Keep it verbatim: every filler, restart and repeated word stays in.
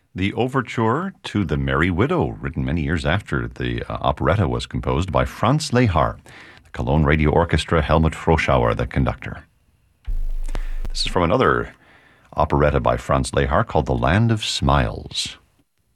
The overture to The Merry Widow, written many years after the uh, operetta was composed by Franz Lehár. The Cologne Radio Orchestra, Helmut Froschauer, the conductor. This is from another operetta by Franz Lehár called The Land of Smiles.